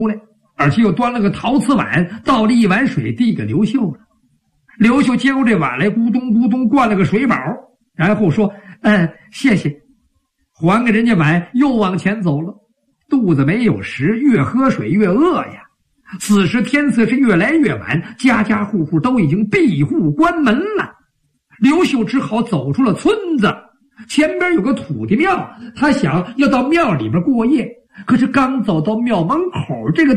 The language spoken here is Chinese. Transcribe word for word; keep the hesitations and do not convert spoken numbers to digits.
来，而且又端了个陶瓷碗，倒了一碗水递给刘秀了。刘秀接过这碗来，咕咚咕咚灌了个水饱，然后说：“嗯，谢谢。”还给人家碗，又往前走了。肚子没有食，越喝水越饿呀。此时天色是越来越晚，家家户户都已经闭户关门了。刘秀只好走出了村子，前边有个土地庙，他想要到庙里边过夜。可是刚走到庙门口，这个